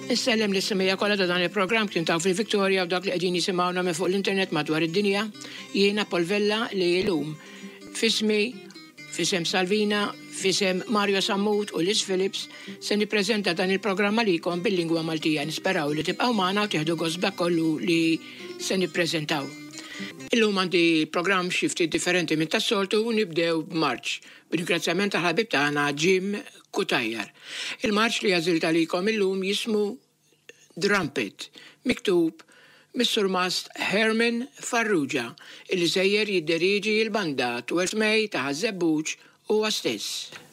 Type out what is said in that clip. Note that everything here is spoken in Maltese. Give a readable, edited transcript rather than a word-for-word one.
Nissellem l-issimija kollha ta' dan il-programm kien taw fil-Victoria u dak li qegħdin jisimgħuna minn fuq l-internet madwar id-dinja, jiena Polvella li llum fismi, fisem Salvina, fisem Mario Sammut u Liz Phillips se nippreżenta dan il-programm għalikom bil-lingwa Maltija. Nisperaw li tibqgħu magħna u tieħdu gost kollu li se nippreżentaw. Illum għandi programm xi ftit differenti minn tas-soltu u nibdew b'Marċ, b'ringrazzjament tal-ħabib tagħna Jim Kutajjar. Il-Marċ li għażilt għalikom illum jismu Drumpet, miktub Mr. Mast Herman Farrugia, illi sejjer jiddiriġi l-banda 12 May ta' Żebbuġ huwa stess.